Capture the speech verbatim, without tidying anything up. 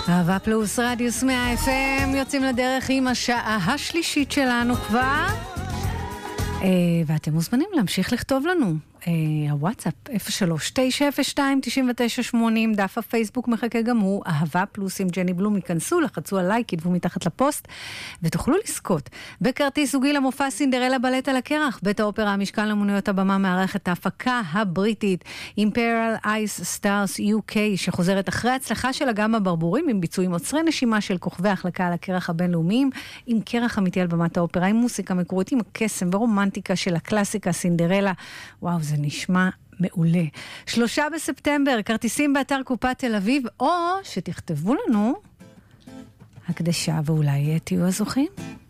אהבה פלוס רדיוס מאה אף אם, יוצאים לדרך עם השעה השלישית שלנו כבר, ואתם מוזמנים להמשיך לכתוב לנו. הוואטסאפ אפס שלוש תשע אפס שתיים תשע תשע שמונים, דף הפייסבוק מחכה גם הוא, אהבה פלוס עם ג'ני בלום. ייכנסו, לחצו על לייק, כתבו מתחת לפוסט ותוכלו לזכות בכרטיס זוגי למופע סינדרלה בלט על הקרח. בית האופרה המשכן למוניות הבמה מארח את ההפקה הבריטית Imperial Ice Stars יו קיי, שחוזרת אחרי הצלחה של אגם הברבורים עם ביצועים עוצרי נשימה של כוכבי ההחלקה על הקרח הבינלאומיים, עם קרח אמיתי על במת האופרה, עם מוסיקה מקורית, עם הקסם ורומנטיקה של הקלאסיקה סינדרלה. וואו, זה נשמע מעולה. שלושה בספטמבר, כרטיסים באתר קופת תל אביב, או שתכתבו לנו הקדשה ואולי תהיו הזוכים.